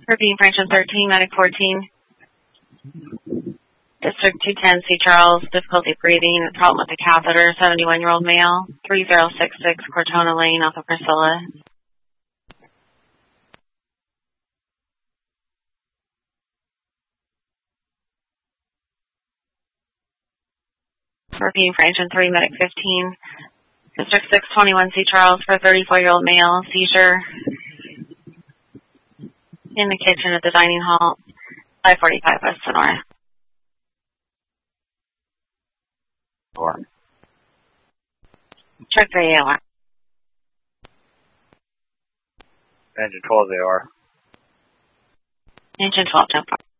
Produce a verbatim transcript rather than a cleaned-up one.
Repeating Franklin thirteen, medic fourteen. District two ten, C. Charles, difficulty breathing, problem with the catheter, seventy-one-year-old male, three zero six six Cortona Lane, off of Priscilla. Repeating Franklin three, medic fifteen. District six twenty-one, C. Charles, for a thirty-four-year-old male, seizure in the kitchen at the dining hall, five forty-five West Sonora. Four. Check the A O R. Engine twelve A O R. Engine twelve, ten four.